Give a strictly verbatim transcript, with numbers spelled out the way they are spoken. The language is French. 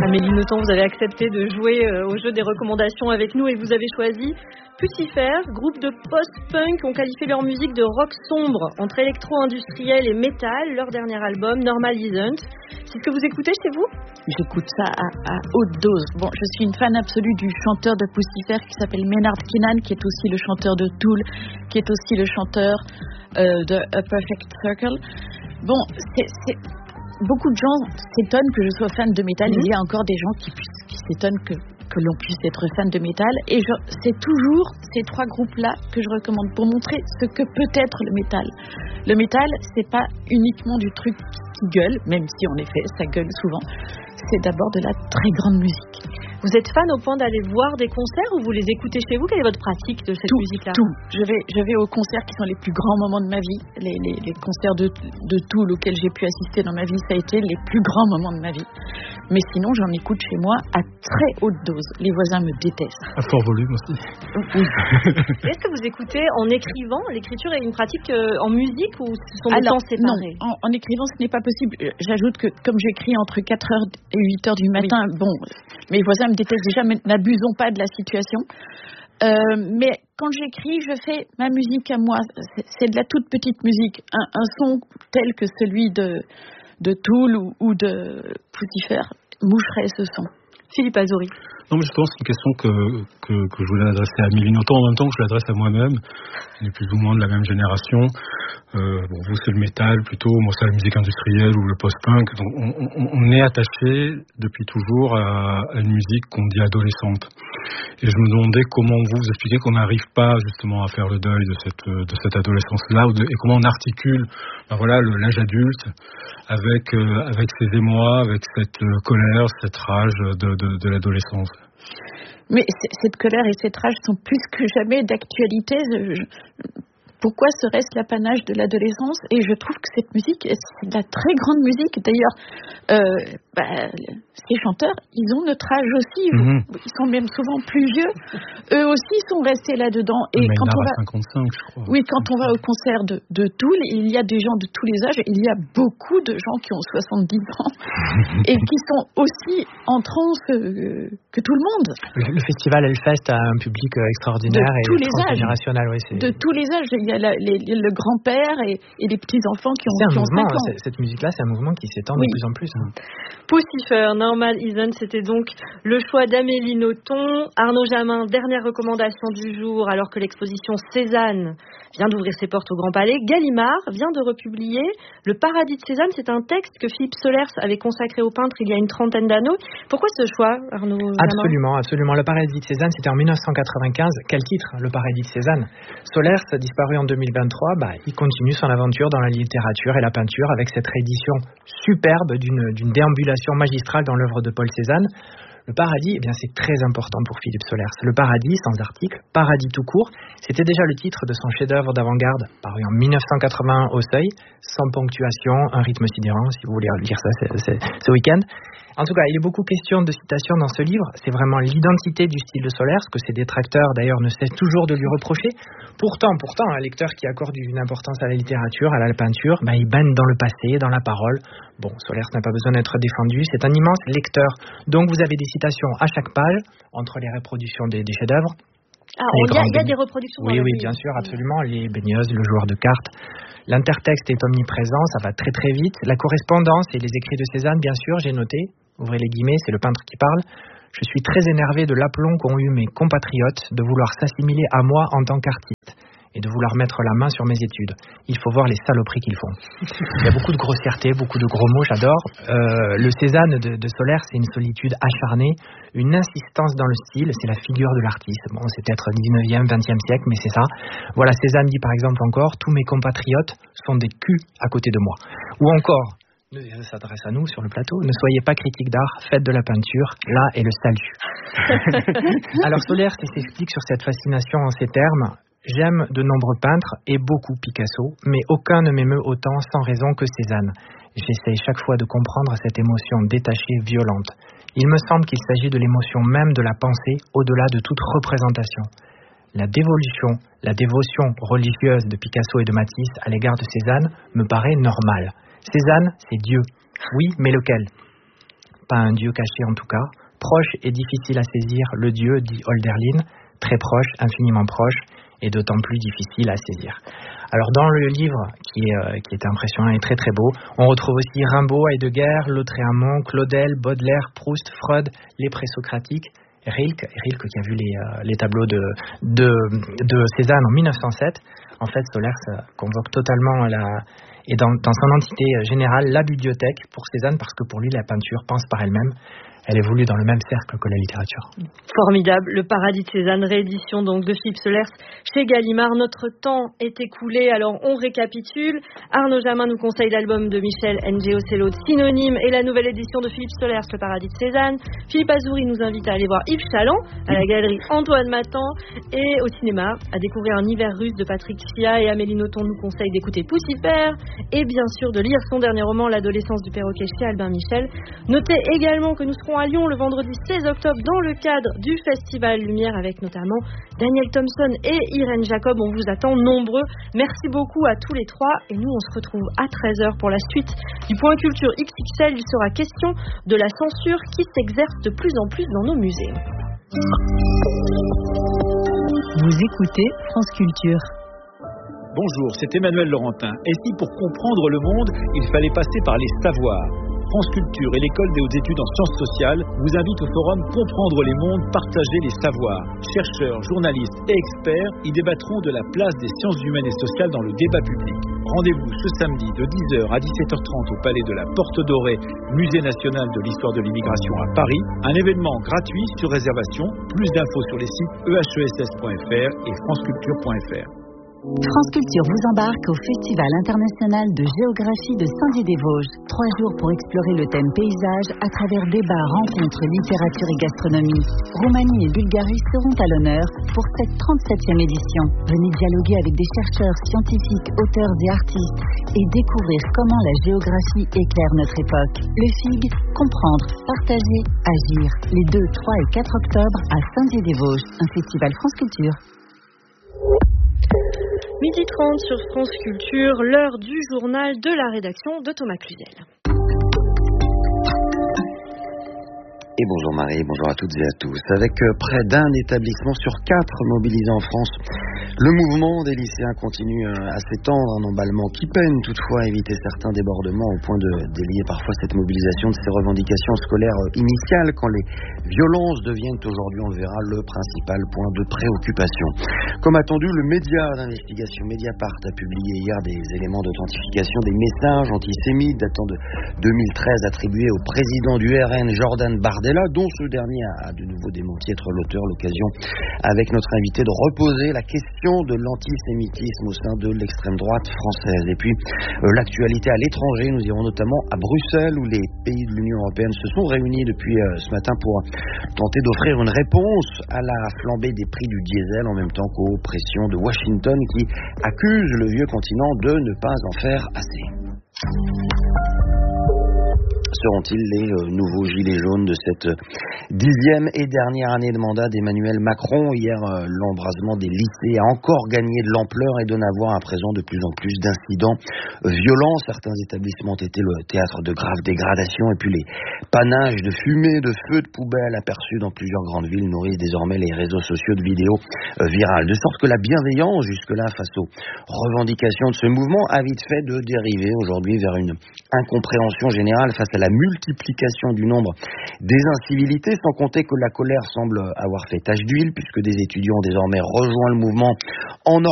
Amélie Nothomb, vous avez accepté de jouer au jeu des recommandations avec nous et vous avez choisi Pucifer, groupe de post-punk qui ont qualifié leur musique de rock sombre entre électro-industriel et métal. Leur dernier album, Normal Isn't. C'est ce que vous écoutez chez vous? J'écoute ça à, à haute dose. Bon, je suis une fan absolue du chanteur de Pucifer qui s'appelle Maynard Keenan, qui est aussi le chanteur de Tool, qui est aussi le chanteur euh, de A Perfect Circle. Bon, c'est... c'est... Beaucoup de gens s'étonnent que je sois fan de métal. Mmh. Il y a encore des gens qui, qui s'étonnent que, que l'on puisse être fan de métal. Et je, c'est toujours ces trois groupes-là que je recommande pour montrer ce que peut être le métal. Le métal, c'est pas uniquement du truc qui gueule, même si en effet ça gueule souvent. C'est d'abord de la très grande musique. Vous êtes fan au point d'aller voir des concerts ou vous les écoutez chez vous? Quelle est votre pratique de cette tout, musique-là? Tout. Je vais, je vais aux concerts qui sont les plus grands moments de ma vie. Les, les, les concerts de, de Tool auxquels j'ai pu assister dans ma vie, ça a été les plus grands moments de ma vie. Mais sinon, j'en écoute chez moi à très haute dose. Les voisins me détestent. À fort volume aussi. Oui. Est-ce que vous écoutez en écrivant? L'écriture est une pratique en musique ou ce sont des Alors, temps séparés? Non, en, en écrivant, ce n'est pas possible. J'ajoute que comme j'écris entre quatre heures et huit heures du matin, oui. bon, mes voisins me détestent déjà, mais n'abusons pas de la situation. Euh, mais quand j'écris, je fais ma musique à moi. C'est, c'est de la toute petite musique. Un, un son tel que celui de, de Tool ou, ou de Pucifer moucherait ce son. Philippe Azoury. Non, mais je pense que c'est une question que, que, que je voulais adresser à Amélie Nothomb en même temps que je l'adresse à moi-même. On est plus ou moins de la même génération. Euh, bon, vous, c'est le métal plutôt. Moi, c'est la musique industrielle ou le post-punk. Donc, on, on, on est attaché depuis toujours à, à une musique qu'on dit adolescente. Et je me demandais comment vous, vous expliquez qu'on n'arrive pas justement à faire le deuil de cette, de cette adolescence-là ou de, et comment on articule ben voilà, le, l'âge adulte avec, euh, avec ses émois, avec cette euh, colère, cette rage de, de, de l'adolescence. Mais cette colère et cette rage sont plus que jamais d'actualité. Je, pourquoi serait-ce l'apanage de l'adolescence? Et je trouve que cette musique, c'est de la très grande musique. D'ailleurs, euh, bah, ces chanteurs, ils ont notre âge aussi. Mm-hmm. Ils sont même souvent plus vieux. Eux aussi sont restés là-dedans. Et Mais quand on va, cinquante-cinq, je crois. Oui, quand on va au concert de, de Tool, il y a des gens de tous les âges. Il y a beaucoup de gens qui ont soixante-dix ans et qui sont aussi en transe euh, que tout le monde. Le, le festival Hellfest a un public extraordinaire de et tous les transgénérationnel. Oui, c'est... De tous les âges. Il y a la, les, le grand-père et, et les petits-enfants qui ont, c'est un qui ont mouvement, cinq ans. Cette musique-là, c'est un mouvement qui s'étend oui. de plus en plus. Hein. Pucifer, Normal Isn't, c'était donc le choix d'Amélie Nothomb. Arnaud Jamin, dernière recommandation du jour, alors que l'exposition Cézanne vient d'ouvrir ses portes au Grand Palais. Gallimard vient de republier Le Paradis de Cézanne. C'est un texte que Philippe Solers avait consacré au peintre il y a une trentaine d'années. Pourquoi ce choix, Arnaud Jamin? Absolument, absolument. Le Paradis de Cézanne, c'était en dix-neuf cent quatre-vingt-quinze. Quel titre, Le Paradis de Cézanne? Solers, disparu en deux mille vingt-trois, bah, il continue son aventure dans la littérature et la peinture avec cette réédition superbe d'une, d'une déambulation magistrale dans l'œuvre de Paul Cézanne. Le paradis, eh bien, c'est très important pour Philippe Solers. Le paradis, sans article, paradis tout court, c'était déjà le titre de son chef-d'œuvre d'avant-garde, paru en dix-neuf cent quatre-vingts au Seuil, sans ponctuation, un rythme sidérant, si vous voulez lire ça c'est, c'est, ce week-end. En tout cas, il est beaucoup question de citations dans ce livre. C'est vraiment l'identité du style de Solers, que ses détracteurs d'ailleurs ne cessent toujours de lui reprocher. Pourtant, pourtant, un lecteur qui accorde une importance à la littérature, à la peinture, ben, il baigne dans le passé, dans la parole. Bon, Solers n'a pas besoin d'être défendu, c'est un immense lecteur. Donc vous avez des citations à chaque page, entre les reproductions des, des chefs-d'œuvre. Ah, il y, a, il y a des reproductions Oui, dans oui, le bien sûr, absolument. Les baigneuses, le joueur de cartes. L'intertexte est omniprésent, ça va très très vite. La correspondance et les écrits de Cézanne, bien sûr, j'ai noté. Ouvrez les guillemets, c'est le peintre qui parle. Je suis très énervé de l'aplomb qu'ont eu mes compatriotes de vouloir s'assimiler à moi en tant qu'artiste et de vouloir mettre la main sur mes études. Il faut voir les saloperies qu'ils font. Il y a beaucoup de grossièreté, beaucoup de gros mots, j'adore. Euh, le Cézanne de, de Solers, c'est une solitude acharnée, une insistance dans le style, c'est la figure de l'artiste. Bon, c'est peut-être dix-neuvième, vingtième siècle, mais c'est ça. Voilà, Cézanne dit par exemple encore, tous mes compatriotes sont des culs à côté de moi. Ou encore, ça s'adresse à nous sur le plateau. Ne soyez pas critique d'art, faites de la peinture. Là est le salut. Alors Solers s'explique sur cette fascination en ces termes. J'aime de nombreux peintres et beaucoup Picasso, mais aucun ne m'émeut autant sans raison que Cézanne. J'essaye chaque fois de comprendre cette émotion détachée, violente. Il me semble qu'il s'agit de l'émotion même de la pensée, au-delà de toute représentation. La dévolution, la dévotion religieuse de Picasso et de Matisse à l'égard de Cézanne me paraît normale. Cézanne, c'est Dieu. Oui, mais lequel ? pas un dieu caché en tout cas. Proche et difficile à saisir, le dieu, dit Hölderlin, très proche, infiniment proche, et d'autant plus difficile à saisir. Alors dans le livre, qui est, euh, qui est impressionnant et très très beau, on retrouve aussi Rimbaud, Heidegger, Lautréamont, Claudel, Baudelaire, Proust, Freud, les présocratiques, Rilke, Rilke qui a vu les, euh, les tableaux de, de, de Cézanne en mille neuf cent sept. En fait, Solers convoque totalement la, et dans, dans son entité générale la bibliothèque pour Cézanne, parce que pour lui, la peinture pense par elle-même. Elle évolue dans le même cercle que la littérature. Formidable. Le Paradis de Cézanne, réédition donc de Philippe Solers chez Gallimard. Notre temps est écoulé, alors on récapitule. Arnaud Jamin nous conseille l'album de Michel N G Ocelot, Synonyme, et la nouvelle édition de Philippe Solers, Le Paradis de Cézanne. Philippe Azouri nous invite à aller voir Yves Chaland à la galerie Antoine Matan, et au cinéma à découvrir Un hiver russe de Patrick Chia, et Amélie Nothomb nous conseille d'écouter Poussifère et bien sûr de lire son dernier roman L'adolescence du perroquet chez Albin Michel. Notez également que nous serons à Lyon le vendredi seize octobre dans le cadre du Festival Lumière avec notamment Daniel Thompson et Irène Jacob. On vous attend nombreux. Merci beaucoup à tous les trois, et nous on se retrouve à treize heures pour la suite du Point Culture X X L. Il sera question de la censure qui s'exerce de plus en plus dans nos musées. Vous écoutez France Culture. Bonjour, c'est Emmanuel Laurentin. Et si pour comprendre le monde, il fallait passer par les savoirs ? France Culture et l'École des hautes études en sciences sociales vous invitent au forum Comprendre les mondes, partager les savoirs. Chercheurs, journalistes et experts y débattront de la place des sciences humaines et sociales dans le débat public. Rendez-vous ce samedi de dix heures à dix-sept heures trente au Palais de la Porte Dorée, Musée national de l'histoire de l'immigration à Paris. Un événement gratuit sur réservation. Plus d'infos sur les sites e h e s s point f r et franceculture point f r. France Culture vous embarque au Festival international de géographie de Saint-Dié-des-Vosges. Trois jours pour explorer le thème paysage à travers débats, rencontres, littérature et gastronomie. Roumanie et Bulgarie seront à l'honneur pour cette trente-septième édition. Venez dialoguer avec des chercheurs, scientifiques, auteurs et artistes et découvrir comment la géographie éclaire notre époque. Le F I G, comprendre, partager, agir. Les deux, trois et quatre octobre à Saint-Dié-des-Vosges. Un festival France Culture. midi trente sur France Culture, l'heure du journal de la rédaction de Thomas Cluzel. Et bonjour Marie, bonjour à toutes et à tous. Avec près d'un établissement sur quatre mobilisé en France, le mouvement des lycéens continue à s'étendre, un emballement qui peine toutefois à éviter certains débordements au point de délier parfois cette mobilisation de ces revendications scolaires initiales quand les violences deviennent aujourd'hui, on le verra, le principal point de préoccupation. Comme attendu, le média d'investigation Mediapart a publié hier des éléments d'authentification des messages antisémites datant de deux mille treize attribués au président du R N Jordan Bardella, dont ce dernier a de nouveau démenti être l'auteur. L'occasion avec notre invité de reposer la question de l'antisémitisme au sein de l'extrême droite française. Et puis euh, l'actualité à l'étranger, nous irons notamment à Bruxelles où les pays de l'Union européenne se sont réunis depuis euh, ce matin pour tenter d'offrir une réponse à la flambée des prix du diesel en même temps qu'aux pressions de Washington qui accuse le vieux continent de ne pas en faire assez. Seront-ils les euh, nouveaux gilets jaunes de cette euh, dixième et dernière année de mandat d'Emmanuel Macron? Hier, euh, l'embrasement des lycées a encore gagné de l'ampleur et donne à voir à présent de plus en plus d'incidents euh, violents. Certains établissements ont été le théâtre de graves dégradations et puis les panaches de fumée, de feux de poubelle aperçus dans plusieurs grandes villes nourrissent désormais les réseaux sociaux de vidéos euh, virales. De sorte que la bienveillance jusque-là face aux revendications de ce mouvement a vite fait de dériver aujourd'hui vers une incompréhension générale face à la multiplication du nombre des incivilités, sans compter que la colère semble avoir fait tache d'huile puisque des étudiants ont désormais rejoint le mouvement en